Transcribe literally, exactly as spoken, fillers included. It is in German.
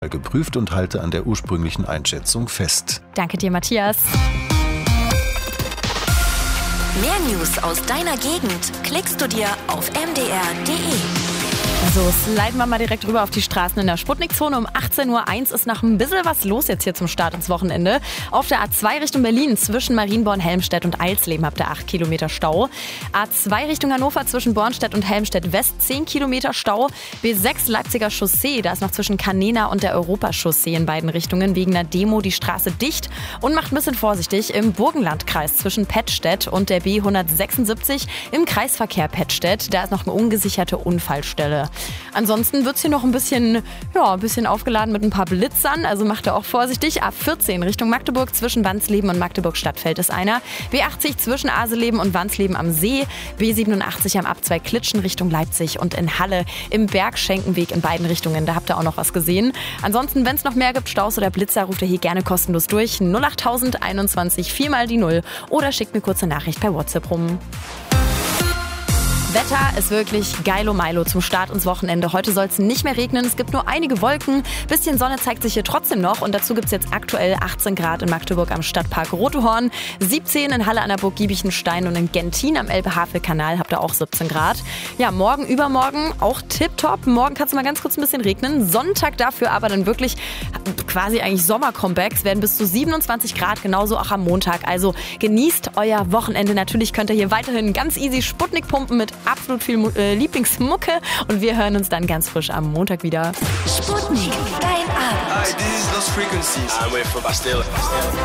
geprüft und halte an der ursprünglichen Einschätzung fest. Danke dir, Matthias. Mehr News aus deiner Gegend klickst du dir auf m d r punkt d e. So, sliden wir mal direkt rüber auf die Straßen in der Sputnik-Zone. Um achtzehn Uhr eins ist noch ein bisschen was los jetzt hier zum Start ins Wochenende. Auf der A zwei Richtung Berlin zwischen Marienborn, Helmstedt und Eilsleben habt ihr acht Kilometer Stau. A zwei Richtung Hannover zwischen Bornstedt und Helmstedt West zehn Kilometer Stau. B sechs Leipziger Chaussee, da ist noch zwischen Canena und der Europachaussee in beiden Richtungen wegen einer Demo die Straße dicht. Und macht ein bisschen vorsichtig im Burgenlandkreis zwischen Pettstedt und der B hundertsechsundsiebzig im Kreisverkehr Pettstedt. Da ist noch eine ungesicherte Unfallstelle. Ansonsten wird es hier noch ein bisschen, ja, ein bisschen aufgeladen mit ein paar Blitzern, also macht ihr auch vorsichtig. A vierzehn Richtung Magdeburg zwischen Wansleben und Magdeburg-Stadtfeld ist einer. B achtzig zwischen Aseleben und Wansleben am See. B siebenundachtzig am A zwei Klitschen Richtung Leipzig und in Halle im Bergschenkenweg in beiden Richtungen. Da habt ihr auch noch was gesehen. Ansonsten, wenn es noch mehr gibt, Staus oder Blitzer, ruft ihr hier gerne kostenlos durch. null acht einundzwanzig vier mal die null oder schickt mir kurze Nachricht per WhatsApp rum. Wetter ist wirklich geilo Milo zum Start ins Wochenende. Heute soll es nicht mehr regnen, es gibt nur einige Wolken. Bisschen Sonne zeigt sich hier trotzdem noch und dazu gibt es jetzt aktuell achtzehn Grad in Magdeburg am Stadtpark Rotehorn, siebzehn in Halle an der Burg Giebichenstein und in Gentin am Elbe-Havel-Kanal habt ihr auch siebzehn Grad. Ja, morgen, übermorgen auch tipptopp. Morgen kann es mal ganz kurz ein bisschen regnen. Sonntag dafür aber dann wirklich quasi eigentlich Sommer-Comebacks, werden bis zu siebenundzwanzig Grad, genauso auch am Montag. Also genießt euer Wochenende. Natürlich könnt ihr hier weiterhin ganz easy Sputnik pumpen mit absolut viel äh, Lieblingsmucke und wir hören uns dann ganz frisch am Montag wieder. Sputnik, dein Abend. Hi, this is Lost Frequencies. I'm with Bastille.